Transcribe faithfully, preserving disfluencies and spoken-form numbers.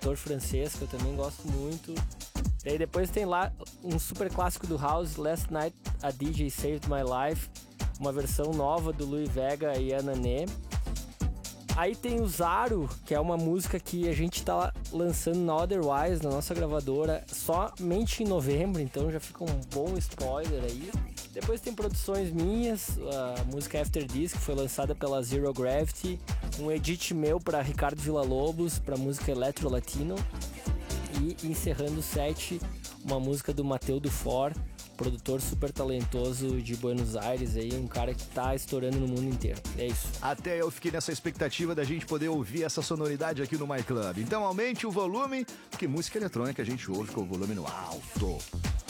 produtor francês, que eu também gosto muito. E aí depois tem lá um super clássico do House, Last Night a D J Saved My Life, uma versão nova do Louis Vega e Anané. Aí tem o Zaro, que é uma música que a gente tá lançando na Otherwise, na nossa gravadora, somente em novembro, então já fica um bom spoiler aí. Depois tem produções minhas, a música After This, que foi lançada pela Zero Gravity, um edit meu para Ricardo Villa-Lobos, para música Electro Latino, e encerrando o set, uma música do Mateu Dufour, produtor super talentoso de Buenos Aires, aí, um cara que tá estourando no mundo inteiro. É isso. Até eu fiquei nessa expectativa da gente poder ouvir essa sonoridade aqui no My Club. Então aumente o volume, porque música eletrônica a gente ouve com o volume no alto.